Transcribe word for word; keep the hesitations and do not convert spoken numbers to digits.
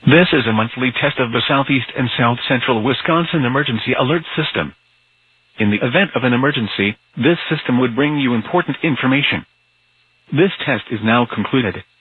This is a monthly test of the Southeast and South Central Wisconsin Emergency Alert System. In the event of an emergency, this system would bring you important information. This test is now concluded.